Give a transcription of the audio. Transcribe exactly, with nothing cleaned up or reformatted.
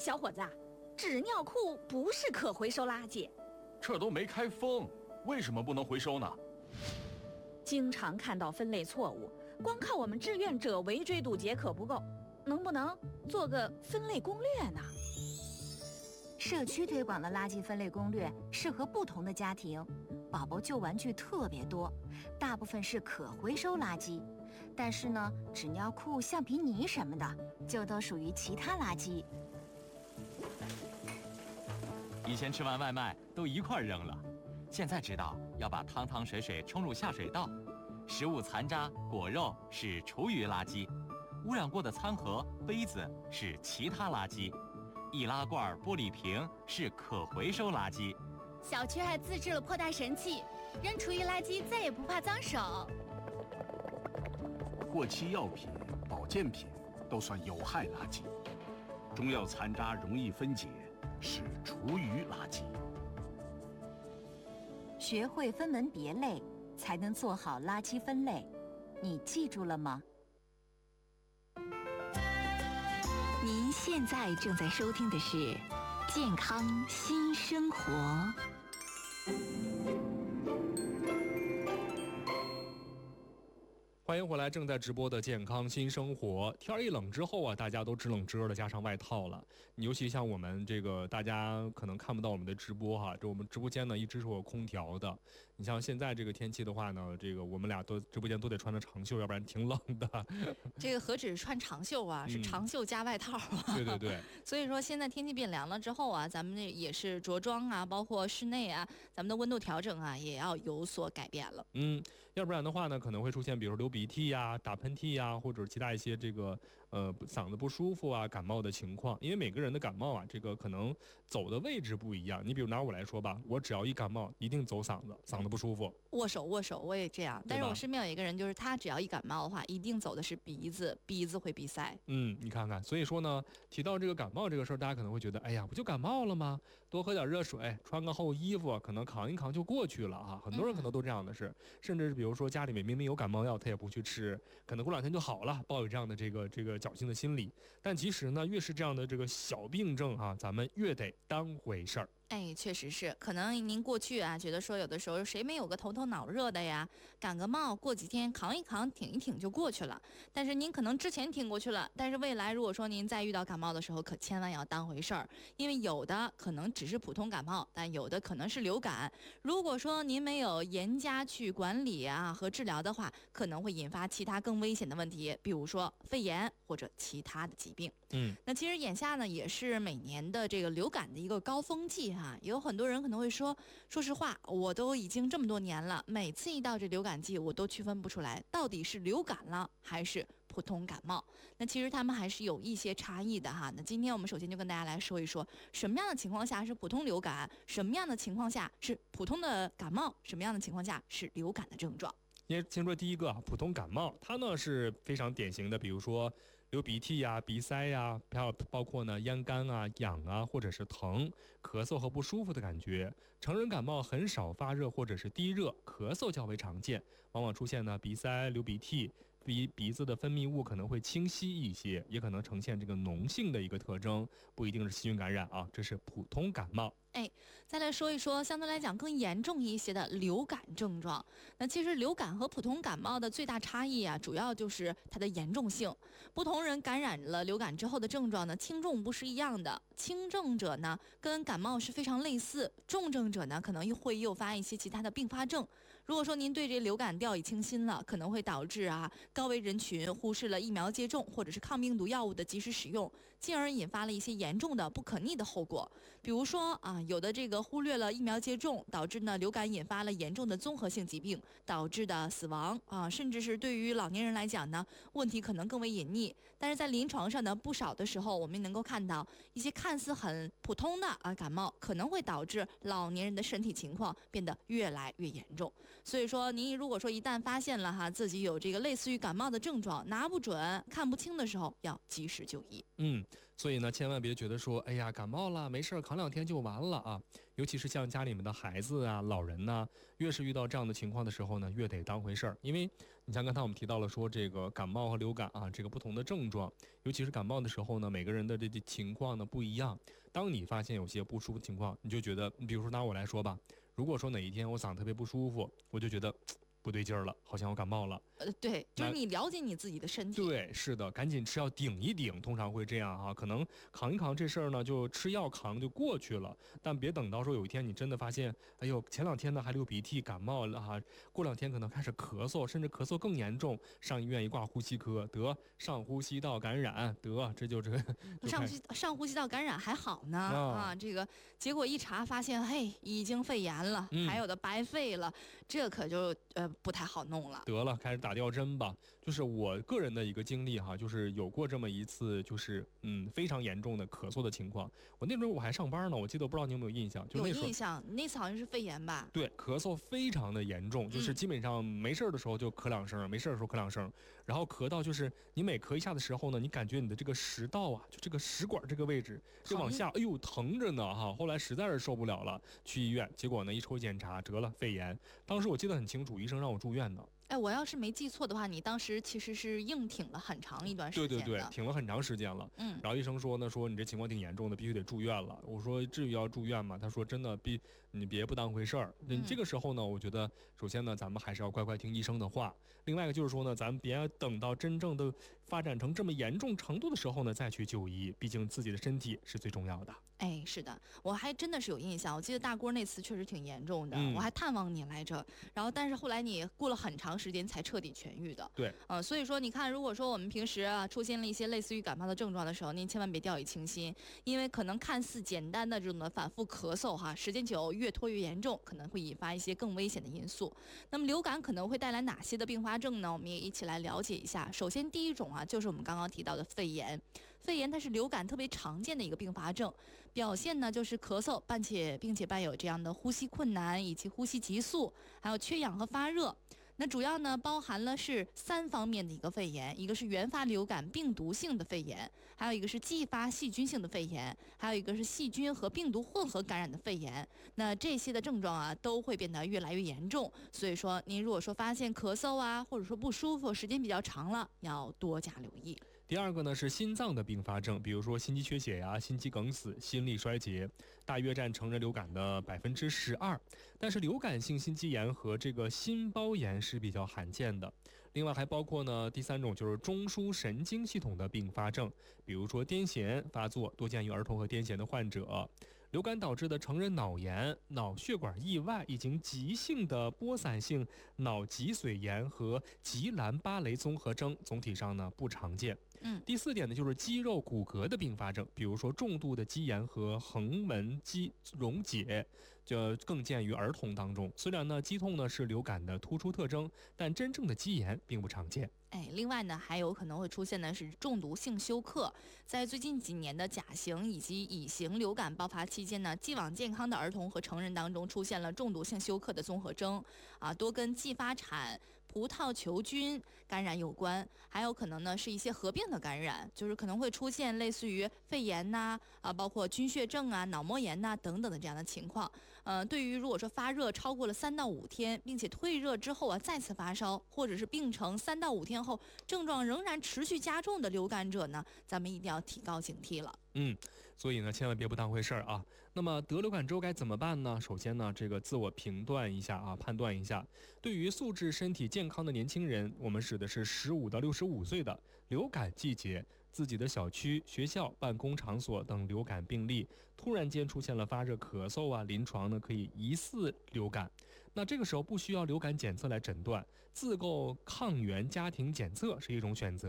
小伙子，纸尿裤不是可回收垃圾。 这都没开封，为什么不能回收呢？ 经常看到分类错误，光靠我们志愿者围追堵截可不够，能不能做个分类攻略呢？ 社区推广的垃圾分类攻略适合不同的家庭，宝宝旧玩具特别多，大部分是可回收垃圾，但是呢，纸尿裤、橡皮泥什么的就都属于其他垃圾。 以前吃完外卖都一块扔了，现在知道要把汤汤水水冲入下水道。食物残渣、果肉是厨余垃圾，污染过的餐盒、杯子是其他垃圾，易拉罐、玻璃瓶是可回收垃圾。 小区还自制了破袋神器，扔厨余垃圾再也不怕脏手。 过期药品、保健品都算有害垃圾，中药残渣容易分解，是厨余垃圾。 学会分门别类，才能做好垃圾分类。你记住了吗？ 您现在正在收听的是《健康新生活》。 欢迎回来，正在直播的健康新生活。天一冷之后啊，大家都知冷知热的加上外套了。尤其像我们这个，大家可能看不到我们的直播哈，这我们直播间呢一直是有空调的。你像现在这个天气的话呢，这个我们俩都直播间都得穿着长袖，要不然挺冷的。 这个何止穿长袖啊，是长袖加外套啊。 嗯、对对对。 所以说现在天气变凉了之后啊，咱们这也是着装啊，包括室内啊，咱们的温度调整啊，也要有所改变了。 嗯，要不然的话呢，可能会出现比如说流鼻涕呀、打喷嚏呀，或者其他一些这个呃嗓子不舒服啊、感冒的情况。因为每个人的感冒啊，这个可能走的位置不一样。你比如拿我来说吧，我只要一感冒，一定走嗓子，嗓子不舒服。 握手握手，我也这样。但是我身边有一个人，就是他只要一感冒的话，一定走的是鼻子，鼻子会鼻塞。 嗯，你看看，所以说呢，提到这个感冒这个事儿，大家可能会觉得，哎呀，不就感冒了吗？多喝点热水，穿个厚衣服，可能扛一扛就过去了啊。很多人可能都这样的事，嗯、甚至是比如说家里面明明有感冒药，他也不去吃。可能过两天就好了，抱有这样的这个这个侥幸的心理。但其实呢，越是这样的这个小病症啊，咱们越得当回事儿。 哎，确实是，可能您过去啊，觉得说有的时候谁没有个头头脑热的呀，感个冒，过几天扛一扛，挺一挺就过去了。但是您可能之前挺过去了，但是未来如果说您再遇到感冒的时候，可千万要当回事儿，因为有的可能只是普通感冒，但有的可能是流感。如果说您没有严加去管理啊和治疗的话，可能会引发其他更危险的问题，比如说肺炎或者其他的疾病。 嗯， 那其实眼下呢，也是每年的这个流感的一个高峰季哈、啊。也有很多人可能会说，说实话，我都已经这么多年了，每次一到这流感季，我都区分不出来到底是流感了还是普通感冒。那其实他们还是有一些差异的哈。那今天我们首先就跟大家来说一说，什么样的情况下是普通流感，什么样的情况下是普通的感冒，什么样的情况下是流感的症状。 先说第一个啊，普通感冒，它呢是非常典型的，比如说流鼻涕呀、鼻塞呀，还有包括呢咽干啊、痒啊，或者是疼、咳嗽和不舒服的感觉。成人感冒很少发热或者是低热，咳嗽较为常见，往往出现呢鼻塞、流鼻涕。鼻鼻子的分泌物可能会清晰一些，也可能呈现这个脓性的一个特征，不一定是细菌感染啊，这是普通感冒。 哎，再来说一说相对来讲更严重一些的流感症状。那其实流感和普通感冒的最大差异啊，主要就是它的严重性。不同人感染了流感之后的症状呢，轻重不是一样的。轻症者呢，跟感冒是非常类似；重症者呢，可能又会诱发一些其他的并发症。如果说您对这流感掉以轻心了，可能会导致啊高危人群忽视了疫苗接种或者是抗病毒药物的及时使用，进而引发了一些严重的不可逆的后果。比如说啊。有的这个忽略了疫苗接种，导致呢流感引发了严重的综合性疾病，导致的死亡啊，甚至是对于老年人来讲呢，问题可能更为隐匿。但是在临床上呢，不少的时候我们能够看到一些看似很普通的啊感冒，可能会导致老年人的身体情况变得越来越严重。 所以说，您如果说一旦发现了哈自己有这个类似于感冒的症状，拿不准、看不清的时候，要及时就医。 嗯，所以呢，千万别觉得说，哎呀，感冒了没事儿，扛两天就完了啊。尤其是像家里面的孩子啊、老人呐、越是遇到这样的情况的时候呢，越得当回事儿。因为你像刚才我们提到了说，这个感冒和流感啊，这个不同的症状，尤其是感冒的时候呢，每个人的这情况呢不一样。当你发现有些不舒服的情况，你就觉得，比如说拿我来说吧，如果说哪一天我嗓子特别不舒服，我就觉得不对劲儿了，好像我感冒了。 呃，对，就是你了解你自己的身体。 对，是的，赶紧吃药顶一顶，通常会这样啊。可能扛一扛这事儿呢，就吃药扛就过去了。但别等到说有一天你真的发现，哎呦，前两天呢还流鼻涕、感冒了哈、啊，过两天可能开始咳嗽，甚至咳嗽更严重，上医院一挂呼吸科，得上呼吸道感染，得这就这个就上呼吸上呼吸道感染还好呢、 哦、 啊，这个结果一查发现，嘿，已经肺炎了， 嗯、 还有的白肺了，这可就呃不太好弄了。 得了，开始打吊针吧。就是我个人的一个经历哈，就是有过这么一次，就是嗯非常严重的咳嗽的情况。我那时候我还上班呢，我记得我不知道你有没有印象？就有那时候印象，那次好像是肺炎吧？ 对，咳嗽非常的严重，就是基本上没事的时候就咳两声，嗯、没事的时候咳两声，然后咳到就是你每咳一下的时候呢，你感觉你的这个食道啊，就这个食管这个位置就往下，哎呦疼着呢哈。后来实在是受不了了，去医院，结果呢一抽检查得了肺炎。当时我记得很清楚，医生让我住院呢。 哎，我要是没记错的话，你当时其实是硬挺了很长一段时间的。 对对对，挺了很长时间了。 嗯， 然后医生说呢，说你这情况挺严重的，必须得住院了。我说至于要住院吗？他说真的，必你别不当回事儿。嗯，这个时候呢，我觉得首先呢，咱们还是要乖乖听医生的话。另外一个就是说呢，咱们别等到真正的发展成这么严重程度的时候呢，再去就医。毕竟自己的身体是最重要的。 哎，是的，我还真的是有印象。我记得大郭那次确实挺严重的， 嗯、 我还探望你来着。然后，但是后来你过了很长时间才彻底痊愈的。 对， 呃，所以说你看，如果说我们平时啊出现了一些类似于感冒的症状的时候，您千万别掉以轻心，因为可能看似简单的这种的反复咳嗽哈，时间久越拖越严重，可能会引发一些更危险的因素。那么流感可能会带来哪些的并发症呢？我们也一起来了解一下。首先第一种啊，就是我们刚刚提到的肺炎。肺炎它是流感特别常见的一个并发症，表现呢就是咳嗽，并且并且伴有这样的呼吸困难以及呼吸急促，还有缺氧和发热。那主要呢包含了是三方面的一个肺炎，一个是原发流感病毒性的肺炎，还有一个是继发细菌性的肺炎，还有一个是细菌和病毒混合感染的肺炎。那这些的症状啊都会变得越来越严重，所以说您如果说发现咳嗽啊，或者说不舒服，时间比较长了，要多加留意。 第二个呢是心脏的并发症，比如说心肌缺血呀、心肌梗死、心力衰竭，大约占成人流感的百分之十二。但是流感性心肌炎和这个心包炎是比较罕见的。另外还包括呢第三种就是中枢神经系统的并发症，比如说癫痫发作，多见于儿童和癫痫的患者。流感导致的成人脑炎、脑血管意外以及急性的播散性脑脊髓炎和吉兰巴雷综合征，总体上呢不常见。 嗯， 第四点呢就是肌肉骨骼的并发症，比如说重度的肌炎和横纹肌溶解，就更见于儿童当中。虽然呢肌痛呢是流感的突出特征，但真正的肌炎并不常见。 哎，另外呢，还有可能会出现的是中毒性休克。在最近几年的甲型以及乙型流感爆发期间呢，既往健康的儿童和成人当中出现了中毒性休克的综合征，啊，多跟继发产葡萄球菌感染有关，还有可能呢是一些合并的感染，就是可能会出现类似于肺炎呐、啊，啊，包括菌血症啊、脑膜炎呐、啊、等等的这样的情况。呃，对于如果说发热超过了三到五天，并且退热之后啊再次发烧，或者是病程三到五天后症状仍然持续加重的流感者呢，咱们一定要提高警惕了。 嗯，所以呢，千万别不当回事儿啊。那么得流感之后该怎么办呢？首先呢，这个自我评断一下啊，判断一下。对于素质身体健康的年轻人，我们指的是十五到六十五岁的流感季节，自己的小区、学校、办公场所等流感病例突然间出现了发热、咳嗽啊，临床呢可以疑似流感。那这个时候不需要流感检测来诊断，自购抗原家庭检测是一种选择。